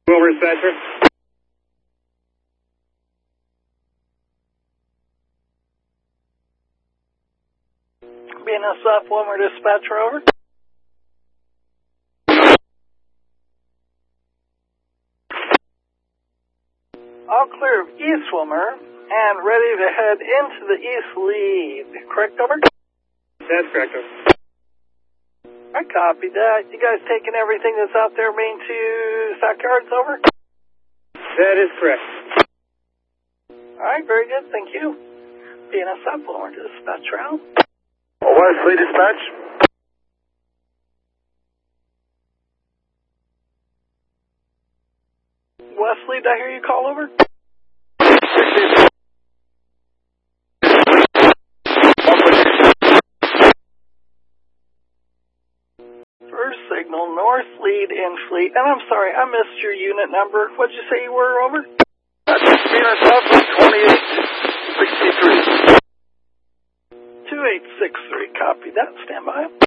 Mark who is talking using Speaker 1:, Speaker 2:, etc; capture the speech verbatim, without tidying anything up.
Speaker 1: Over, dispatcher.
Speaker 2: B N S F, Wilmer dispatcher, over. All clear of East Wilmer and ready to head into the East lead. Correct, over?
Speaker 1: That's correct, over.
Speaker 2: I copy that. You guys taking everything that's out there, main to Stockyards, over?
Speaker 1: That is correct.
Speaker 2: All right, very good, thank you. B N S F, Wilmer dispatcher out.
Speaker 3: Wesley dispatch.
Speaker 2: Wesley, did I hear you call over? First signal, north lead in fleet. And I'm sorry, I missed your unit number. What'd you say you were, over?
Speaker 3: That's B N S F twenty-eight sixty-three.
Speaker 2: two eight six three, copy that, stand by.